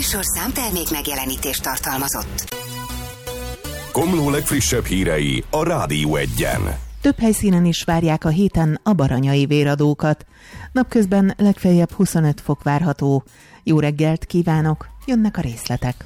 műsorszám termék megjelenítést tartalmazott. Komló legfrissebb hírei a Rádió 1-en. Több helyszínen is várják a héten a baranyai véradókat. Napközben legfeljebb 25 fok várható. Jó reggelt kívánok, jönnek a részletek.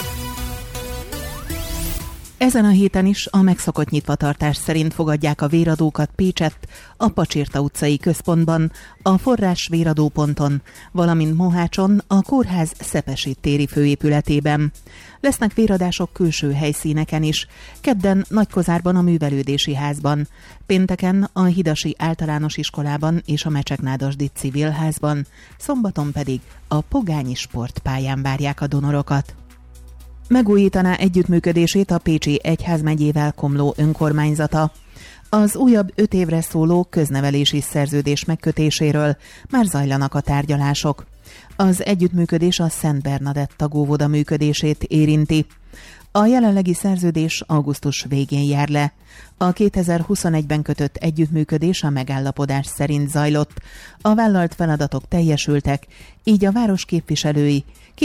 Ezen a héten is a megszokott nyitvatartás szerint fogadják a véradókat Pécsett, a Pacsirta utcai központban, a Forrás véradóponton, valamint Mohácson, a kórház Szepesi téri főépületében. Lesznek véradások külső helyszíneken is, kedden Nagykozárban a Művelődési Házban, pénteken a Hidasi Általános Iskolában és a Mecseknádasdi Civilházban, szombaton pedig a Pogányi Sportpályán várják a donorokat. Megújítaná együttműködését a Pécsi Egyházmegyével Komló önkormányzata. Az újabb 5 évre szóló köznevelési szerződés megkötéséről már zajlanak a tárgyalások. Az együttműködés a Szent Bernadett óvoda működését érinti. A jelenlegi szerződés augusztus végén jár le. A 2021-ben kötött együttműködés a megállapodás szerint zajlott. A vállalt feladatok teljesültek, így a város képviselői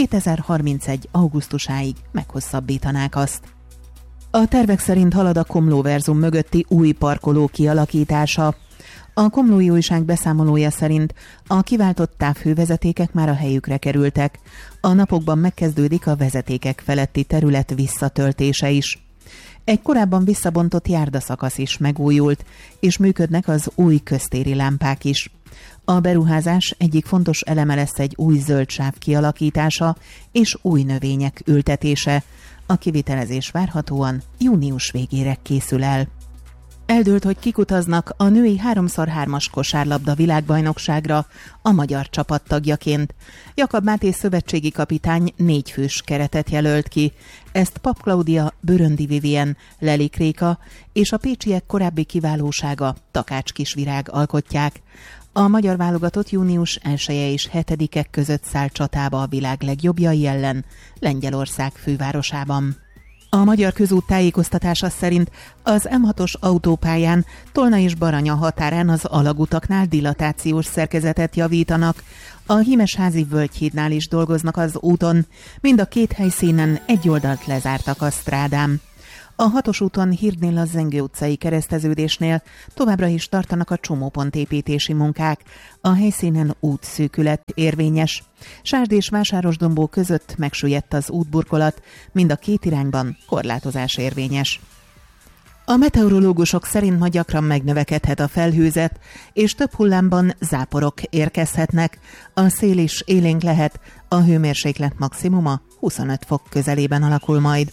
2031. augusztusáig meghosszabbítanák azt. A tervek szerint halad a Komlóverzum mögötti új parkoló kialakítása. A Komlói Újság beszámolója szerint a kiváltott távhővezetékek már a helyükre kerültek. A napokban megkezdődik a vezetékek feletti terület visszatöltése is. Egy korábban visszabontott járdaszakasz is megújult, és működnek az új köztéri lámpák is. A beruházás egyik fontos eleme lesz egy új zöldsáv kialakítása és új növények ültetése. A kivitelezés várhatóan június végére készül el. Eldőlt, hogy kik utaznak a női 3x3-as kosárlabda világbajnokságra a magyar csapat tagjaként. Jakab Máté szövetségi kapitány 4 fős keretet jelölt ki. Ezt Pap Klaudia, Böröndi Vivien, Lelik Réka és a pécsiek korábbi kiválósága Takács Kisvirág alkotják. A magyar válogatott június 1-e és 7-e között száll csatába a világ legjobbjai ellen Lengyelország fővárosában. A Magyar Közút tájékoztatása szerint az M6-os autópályán Tolna és Baranya határán az alagutaknál dilatációs szerkezetet javítanak. A Hímesházi Völgyhídnál is dolgoznak az úton, mind a 2 helyszínen egy oldalt lezártak a strádán. A 6-os úton Hirdnél a Zengő utcai kereszteződésnél továbbra is tartanak a csomópontépítési munkák. A helyszínen útszűkület érvényes. Sárd és Vásárosdombó között megsüllyedt az útburkolat, mind a 2 irányban korlátozás érvényes. A meteorológusok szerint ma gyakran megnövekedhet a felhőzet, és több hullámban záporok érkezhetnek. A szél is élénk lehet, a hőmérséklet maximuma 25 fok közelében alakul majd.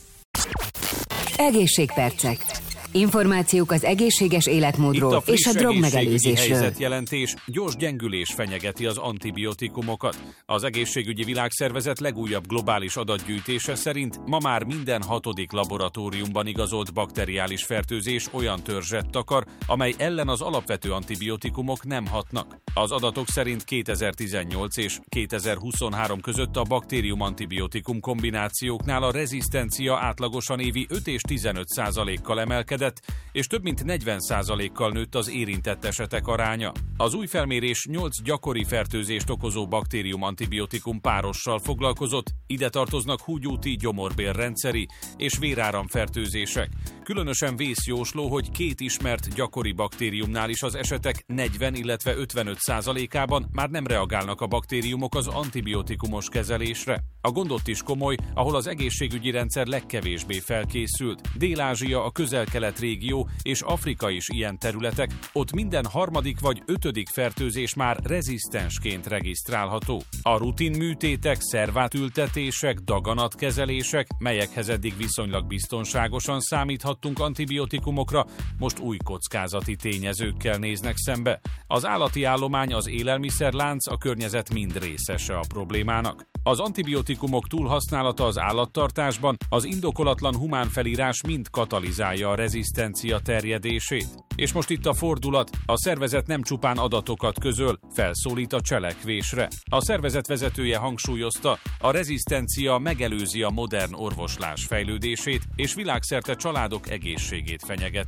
Egészségpercek. Információk az egészséges életmódról és a drogmegelőzésről. Helyzetjelentés, gyors gyengülés fenyegeti az antibiotikumokat. Az Egészségügyi Világszervezet legújabb globális adatgyűjtése szerint ma már minden 6. laboratóriumban igazolt bakteriális fertőzés olyan törzset takar, amely ellen az alapvető antibiotikumok nem hatnak. Az adatok szerint 2018 és 2023 között a baktérium-antibiotikum kombinációknál a rezisztencia átlagosan évi 5 és 15%-kal emelkedett, és több mint 40%-kal nőtt az érintett esetek aránya. Az új felmérés 8 gyakori fertőzést okozó baktérium-antibiotikum párossal foglalkozott, ide tartoznak húgyúti, gyomorbélrendszeri és véráramfertőzések. Különösen vészjósló, hogy 2 ismert gyakori baktériumnál is az esetek 40, illetve 55%-ában már nem reagálnak a baktériumok az antibiotikumos kezelésre. A gond ott is komoly, ahol az egészségügyi rendszer legkevésbé felkészült. Dél-Ázsia, a Közel-Kelet régió és Afrika is ilyen területek, ott minden 3. vagy 5. fertőzés már rezisztensként regisztrálható. A rutin műtétek, szervátültetések, daganatkezelések, melyekhez eddig viszonylag biztonságosan számíthattunk antibiotikumokra, most új kockázati tényezőkkel néznek szembe. Az állati állomány, az élelmiszerlánc, a környezet mind részese a problémának. Az antibiotikumok túlhasználata az állattartásban, az indokolatlan humán felírás mind katalizálja a rezisztencia terjedését. És most itt a fordulat, a szervezet nem csupán adatokat közöl, felszólít a cselekvésre. A szervezet vezetője hangsúlyozta, a rezisztencia megelőzi a modern orvoslás fejlődését, és világszerte családok egészségét fenyegeti.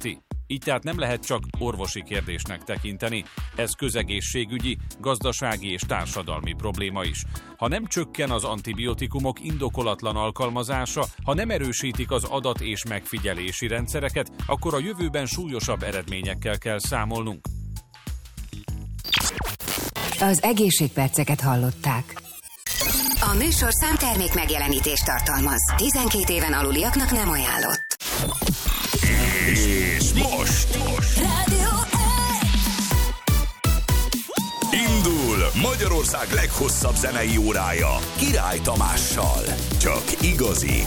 Így tehát nem lehet csak orvosi kérdésnek tekinteni. Ez közegészségügyi, gazdasági és társadalmi probléma is. Ha nem csökken az antibiotikumok indokolatlan alkalmazása, ha nem erősítik az adat- és megfigyelési rendszereket, akkor a jövőben súlyosabb eredményekkel kell számolnunk. Az egészségperceket hallották. A műsorszám termék megjelenítést tartalmaz. 12 éven aluliaknak nem ajánlott. És most Rádió indul Magyarország leghosszabb zenei órája Király Tamással. Csak igazi